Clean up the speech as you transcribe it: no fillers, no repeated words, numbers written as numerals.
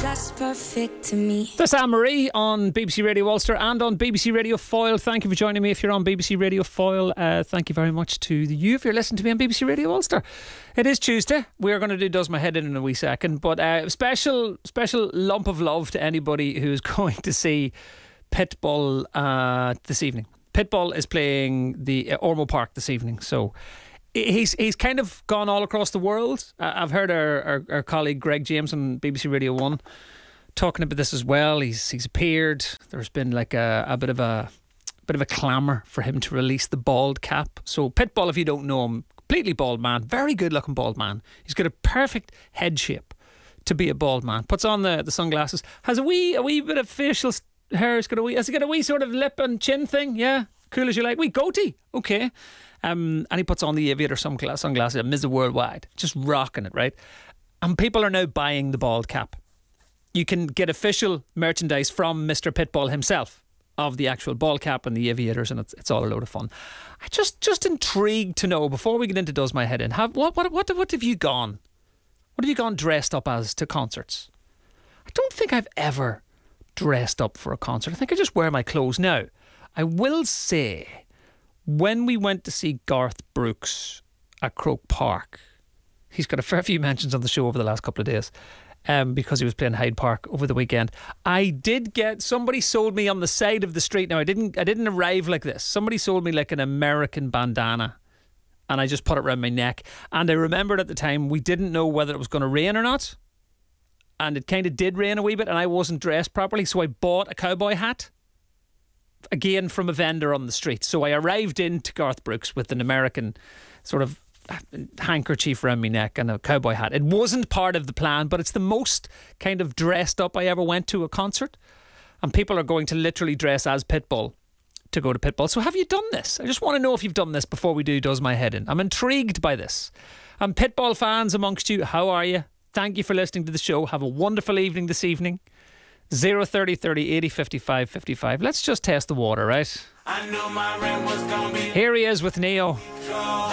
that's perfect to me. That's Anne-Marie on BBC Radio Ulster and on BBC Radio Foyle. Thank you for joining me. If you're on BBC Radio Foyle, thank you very much to you if you're listening to me on BBC Radio Ulster. It is Tuesday. We're going to do Does My Head In a wee second, but special lump of love to anybody who's going to see Pitbull this evening. Pitbull is playing the Ormo Park this evening, so he's kind of gone all across the world. I've heard our colleague Greg James on BBC Radio 1 talking about this as well. He's appeared. There's been like a bit of a clamour for him to release the bald cap. So Pitbull, if you don't know him, completely bald man, very good looking bald man. He's got a perfect head shape to be a bald man. Puts on the sunglasses, has a wee bit of facial hair. Has he got a wee sort of lip and chin thing? Yeah, cool as you like. Wee goatee, okay. And he puts on the aviator sunglasses, Mr. Worldwide, just rocking it, right? And people are now buying the bald cap. You can get official merchandise from Mr. Pitbull himself of the actual bald cap and the aviators, and it's all a load of fun. I just intrigued to know, before we get into Does My Head In, what have you gone? What have you gone dressed up as to concerts? I don't think I've ever dressed up for a concert. I think I just wear my clothes now. I will say, when we went to see Garth Brooks at Croke Park, he's got a fair few mentions on the show over the last couple of days, because he was playing Hyde Park over the weekend. I did get, somebody sold me on the side of the street. Now I didn't arrive like this. Somebody sold me like an American bandana, and I just put it around my neck. And I remembered at the time we didn't know whether it was going to rain or not, and it kind of did rain a wee bit, and I wasn't dressed properly, so I bought a cowboy hat, again from a vendor on the street. So I arrived into Garth Brooks with an American sort of handkerchief around my neck and a cowboy hat. It wasn't part of the plan, but it's the most kind of dressed up I ever went to a concert, and people are going to literally dress as Pitbull to go to Pitbull. So have you done this? I just want to know if you've done this before we do Does My Head In. I'm intrigued by this. And Pitbull fans amongst you, how are you? Thank you for listening to the show. Have a wonderful evening this evening. 030 30 80 55 55. Let's just test the water, right? I knew my rent was gonna be. Here he is with Neo.